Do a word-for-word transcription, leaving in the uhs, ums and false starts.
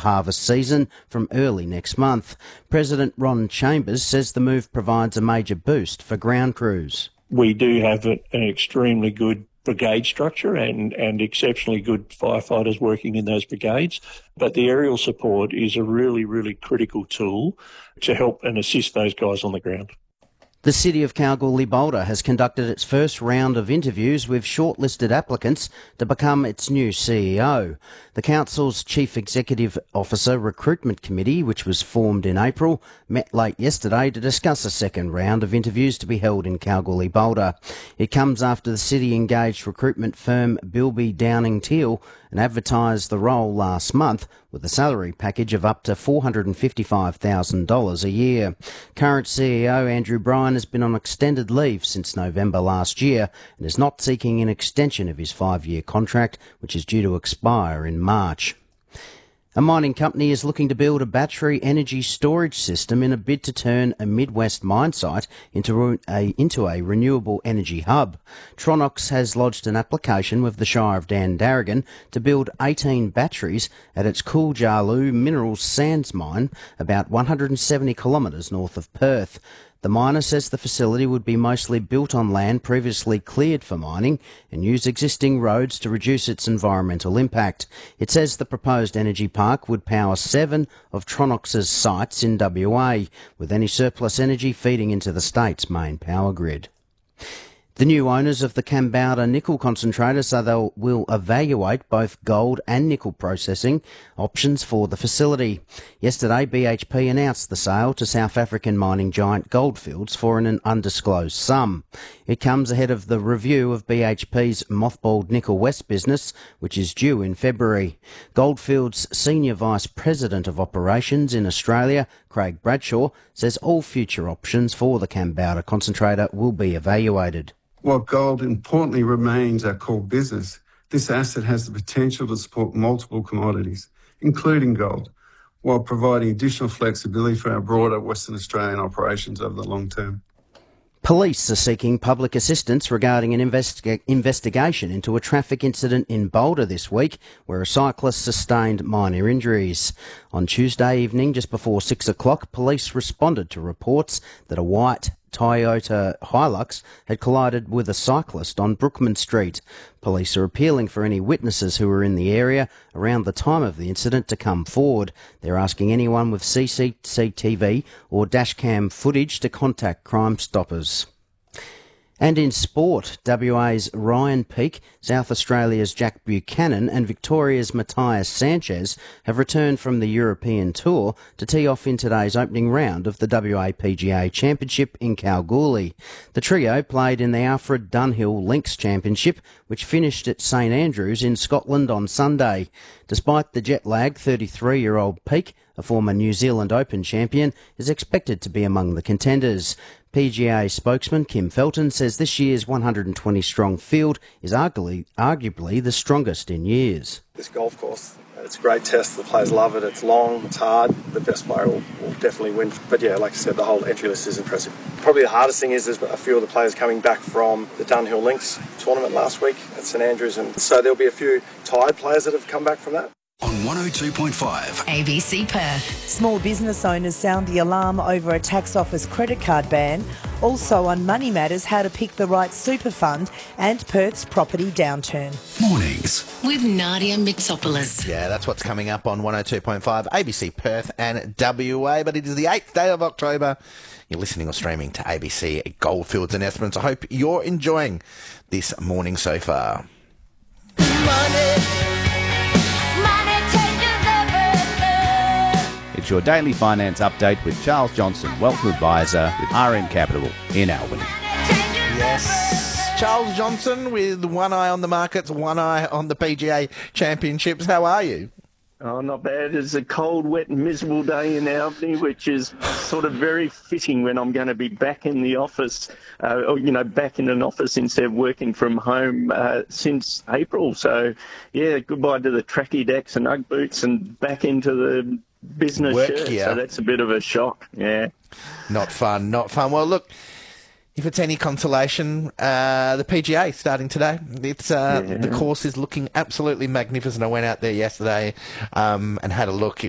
harvest season from early next month. President Ron Chambers says the move provides a major boost for ground crews. We do have an extremely good brigade structure and, and exceptionally good firefighters working in those brigades. But the aerial support is a really, really critical tool to help and assist those guys on the ground. The City of Kalgoorlie-Boulder has conducted its first round of interviews with shortlisted applicants to become its new C E O. The council's Chief Executive Officer Recruitment Committee, which was formed in April, met late yesterday to discuss a second round of interviews to be held in Kalgoorlie-Boulder. It comes after the city engaged recruitment firm Bilby Downing Teal and advertised the role last month with a salary package of up to four hundred fifty-five thousand dollars a year. Current C E O Andrew Bryan has been on extended leave since November last year and is not seeking an extension of his five-year contract, which is due to expire in March. A mining company is looking to build a battery energy storage system in a bid to turn a Midwest mine site into a, into a renewable energy hub. Tronox has lodged an application with the Shire of Dandaragan to build eighteen batteries at its Cooljarloo Minerals Sands mine, about one hundred seventy kilometres north of Perth. The miner says the facility would be mostly built on land previously cleared for mining and use existing roads to reduce its environmental impact. It says the proposed energy park would power seven of Tronox's sites in W A, with any surplus energy feeding into the state's main power grid. The new owners of the Kambalda nickel concentrator say they will evaluate both gold and nickel processing options for the facility. Yesterday, B H P announced the sale to South African mining giant Goldfields for an undisclosed sum. It comes ahead of the review of B H P's mothballed Nickel West business, which is due in February. Goldfields' Senior Vice President of Operations in Australia, Craig Bradshaw, says all future options for the Kambalda concentrator will be evaluated. While gold importantly remains our core business, this asset has the potential to support multiple commodities, including gold, while providing additional flexibility for our broader Western Australian operations over the long term. Police are seeking public assistance regarding an investiga- investigation into a traffic incident in Boulder this week where a cyclist sustained minor injuries. On Tuesday evening, just before six o'clock, police responded to reports that a white Toyota Hilux had collided with a cyclist on Brookman Street. Police are appealing for any witnesses who were in the area around the time of the incident to come forward. They're asking anyone with C C T V or dashcam footage to contact Crime Stoppers. And in sport, W A's Ryan Peake, South Australia's Jack Buchanan and Victoria's Matthias Sanchez have returned from the European Tour to tee off in today's opening round of the W A P G A Championship in Kalgoorlie. The trio played in the Alfred Dunhill Links Championship, which finished at St Andrews in Scotland on Sunday. Despite the jet lag, thirty-three-year-old Peake, a former New Zealand Open champion, is expected to be among the contenders. P G A spokesman Kim Felton says this year's one hundred twenty strong field is arguably, arguably the strongest in years. This golf course, it's a great test. The players love it. It's long, it's hard. The best player will, will definitely win. But yeah, like I said, the whole entry list is impressive. Probably the hardest thing is there's a few of the players coming back from the Dunhill Links tournament last week at St Andrews, and so there'll be a few tired players that have come back from that. On one oh two point five A B C Perth. Small business owners sound the alarm over a tax office credit card ban. Also on Money Matters, how to pick the right super fund and Perth's property downturn. Mornings with Nadia Mitsopoulos. Yeah, that's what's coming up on one oh two point five A B C Perth and W A. But it is the eighth day of October. You're listening or streaming to A B C Goldfields and Esperance. I hope you're enjoying this morning so far. Money. It's your daily finance update with Charles Johnson, Wealth Advisor with R M Capital in Albany. Yes, Charles Johnson with one eye on the markets, one eye on the P G A Championships. How are you? Oh, not bad. It's a cold, wet, miserable day in Albany, which is sort of very fitting when I'm going to be back in the office, uh, or, you know, back in an office instead of working from home uh, since April. So, yeah, goodbye to the tracky decks and Ugg boots and back into the business Work shirt. here. So that's a bit of a shock, yeah. Not fun, not fun. Well, look, if it's any consolation, uh, the P G A starting today. It's uh, Yeah. the course is looking absolutely magnificent. I went out there yesterday um, and had a look.